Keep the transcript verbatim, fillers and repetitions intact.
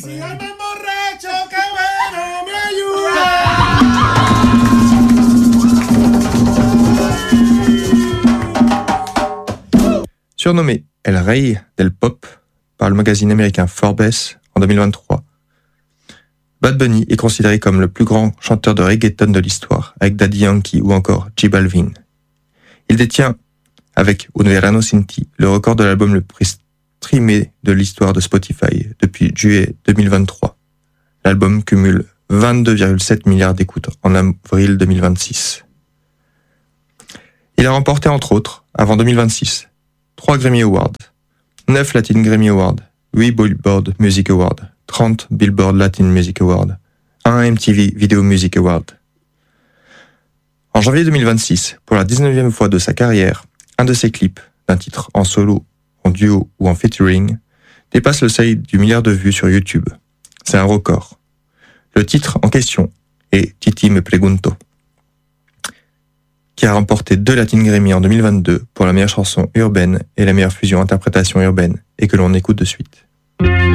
si llama borracho, qué bueno, me ayuda. Surnommé El Rey del Pop par le magazine américain Forbes en deux mille vingt-trois, Bad Bunny est considéré comme le plus grand chanteur de reggaeton de l'histoire, avec Daddy Yankee ou encore J Balvin. Il détient, avec Un Verano Sin Ti, le record de l'album le plus streamé de l'histoire de Spotify depuis juillet deux mille vingt-trois. L'album cumule vingt-deux virgule sept milliards d'écoutes en avril deux mille vingt-six. Il a remporté entre autres, avant deux mille vingt-six, trois Grammy Awards, neuf Latin Grammy Awards, huit Billboard Music Awards, trente Billboard Latin Music Awards, un M T V Video Music Award. En janvier deux mille vingt-six, pour la dix-neuvième fois de sa carrière, un de ses clips, d'un titre en solo, en duo ou en featuring, dépasse le seuil du milliard de vues sur YouTube. C'est un record. Le titre en question est Titi Me Pregunto, qui a remporté deux Latin Grammy en deux mille vingt-deux pour la meilleure chanson urbaine et la meilleure fusion interprétation urbaine, et que l'on écoute de suite.